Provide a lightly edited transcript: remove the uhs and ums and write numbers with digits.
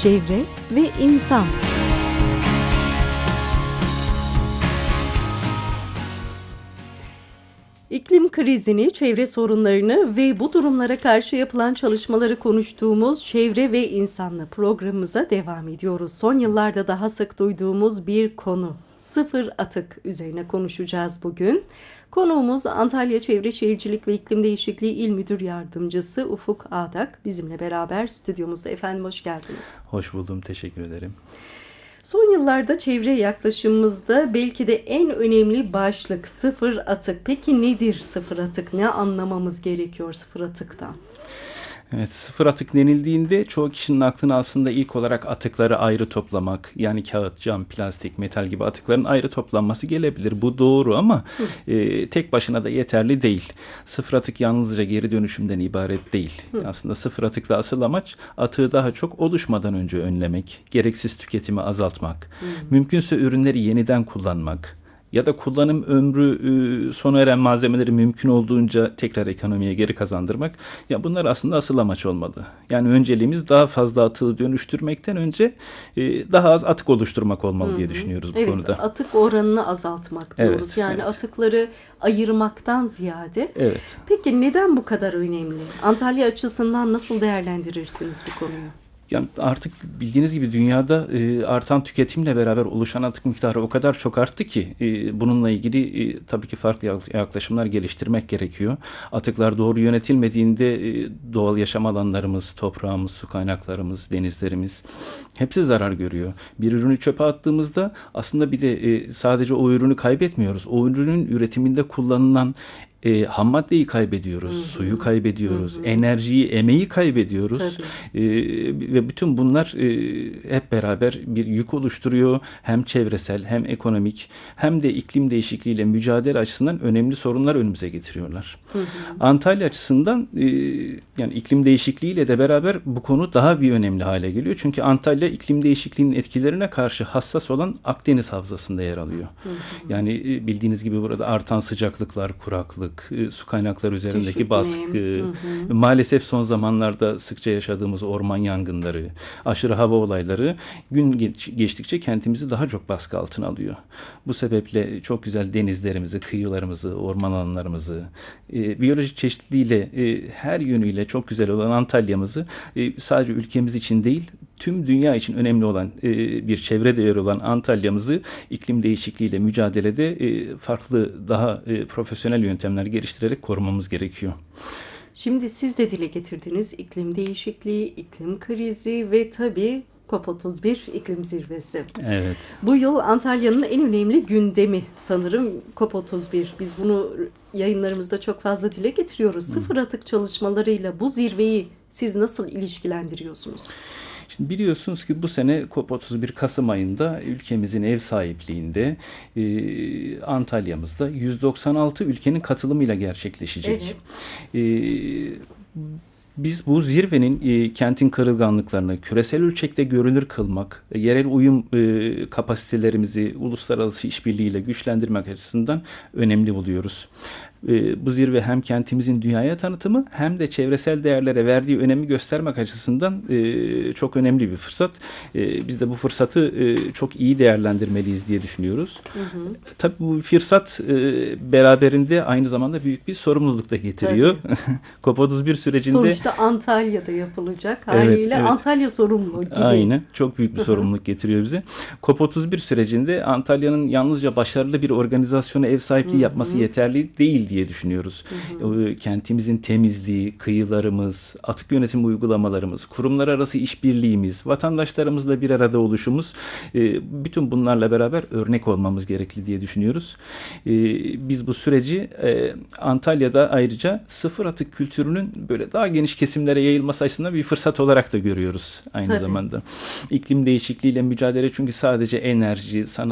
çevre ve insan. İklim krizini, çevre sorunlarını ve bu durumlara karşı yapılan çalışmaları konuştuğumuz Çevre ve İnsanlı programımıza devam ediyoruz. Son yıllarda daha sık duyduğumuz bir konu, sıfır atık üzerine konuşacağız bugün. Konuğumuz Antalya Çevre Şehircilik ve İklim Değişikliği İl Müdür Yardımcısı Ufuk Ağdak bizimle beraber stüdyomuzda. Efendim hoş geldiniz. Hoş buldum, teşekkür ederim. Son yıllarda çevre yaklaşımımızda belki de en önemli başlık sıfır atık. Peki nedir sıfır atık? Ne anlamamız gerekiyor sıfır atıktan? Evet, sıfır atık denildiğinde çoğu kişinin aklına aslında ilk olarak atıkları ayrı toplamak, yani kağıt, cam, plastik, metal gibi atıkların ayrı toplanması gelebilir. Bu doğru ama tek başına da yeterli değil. Sıfır atık yalnızca geri dönüşümden ibaret değil. Aslında sıfır atıkta asıl amaç atığı daha çok oluşmadan önce önlemek, gereksiz tüketimi azaltmak, mümkünse ürünleri yeniden kullanmak. Ya da kullanım ömrü sona eren malzemeleri mümkün olduğunca tekrar ekonomiye geri kazandırmak. Ya bunlar aslında asıl amaç olmalı. Yani önceliğimiz daha fazla atığı dönüştürmekten önce daha az atık oluşturmak olmalı diye düşünüyoruz bu konuda. Evet, atık oranını azaltmak diyoruz. Evet, yani evet. Atıkları ayırmaktan ziyade. Evet. Peki neden bu kadar önemli? Antalya açısından nasıl değerlendirirsiniz bu konuyu? Yani artık bildiğiniz gibi dünyada artan tüketimle beraber oluşan atık miktarı o kadar çok arttı ki bununla ilgili tabii ki farklı yaklaşımlar geliştirmek gerekiyor. Atıklar doğru yönetilmediğinde doğal yaşam alanlarımız, toprağımız, su kaynaklarımız, denizlerimiz hepsi zarar görüyor. Bir ürünü çöpe attığımızda aslında bir de sadece o ürünü kaybetmiyoruz. O ürünün üretiminde kullanılan ham maddeyi kaybediyoruz, suyu kaybediyoruz, enerjiyi, emeği kaybediyoruz. Ve bütün bunlar hep beraber bir yük oluşturuyor. Hem çevresel hem ekonomik hem de iklim değişikliğiyle mücadele açısından önemli sorunlar önümüze getiriyorlar. Antalya açısından yani iklim değişikliğiyle de beraber bu konu daha bir önemli hale geliyor. Çünkü Antalya iklim değişikliğinin etkilerine karşı hassas olan Akdeniz Havzası'nda yer alıyor. Yani bildiğiniz gibi burada artan sıcaklıklar, kuraklık, su kaynakları üzerindeki baskı, maalesef son zamanlarda sıkça yaşadığımız orman yangınları, aşırı hava olayları gün geçtikçe kentimizi daha çok baskı altına alıyor. Bu sebeple çok güzel denizlerimizi, kıyılarımızı, orman alanlarımızı, biyolojik çeşitliliğiyle her yönüyle çok güzel olan Antalya'mızı sadece ülkemiz için değil, tüm dünya için önemli olan bir çevre değeri olan Antalya'mızı iklim değişikliğiyle mücadelede farklı daha profesyonel yöntemler geliştirerek korumamız gerekiyor. Şimdi siz de dile getirdiniz iklim değişikliği, iklim krizi ve tabii COP31 iklim zirvesi. Evet. Bu yıl Antalya'nın en önemli gündemi sanırım COP31. Biz bunu yayınlarımızda çok fazla dile getiriyoruz. Sıfır atık çalışmalarıyla bu zirveyi siz nasıl ilişkilendiriyorsunuz? Şimdi biliyorsunuz ki bu sene COP31 Kasım ayında ülkemizin ev sahipliğinde Antalya'mızda 196 ülkenin katılımıyla gerçekleşecek. Evet. Biz bu zirvenin kentin kırılganlıklarını küresel ölçekte görünür kılmak, yerel uyum kapasitelerimizi uluslararası işbirliğiyle güçlendirmek açısından önemli buluyoruz. Bu zirve hem kentimizin dünyaya tanıtımı hem de çevresel değerlere verdiği önemi göstermek açısından çok önemli bir fırsat. Biz de bu fırsatı çok iyi değerlendirmeliyiz diye düşünüyoruz. Tabii bu fırsat beraberinde aynı zamanda büyük bir sorumluluk da getiriyor. COP31 sürecinde... Sonuçta Antalya'da yapılacak haliyle evet. Antalya sorumluluğu gibi. Aynen, çok büyük bir sorumluluk getiriyor bize. COP31 sürecinde Antalya'nın yalnızca başarılı bir organizasyona ev sahipliği yapması yeterli değil diye düşünüyoruz. Kentimizin temizliği, kıyılarımız, atık yönetim uygulamalarımız, kurumlar arası işbirliğimiz, vatandaşlarımızla bir arada oluşumuz, bütün bunlarla beraber örnek olmamız gerekli diye düşünüyoruz. Biz bu süreci Antalya'da ayrıca sıfır atık kültürünün böyle daha geniş kesimlere yayılması açısından bir fırsat olarak da görüyoruz aynı zamanda. İklim değişikliğiyle mücadele çünkü sadece enerji, sanayi,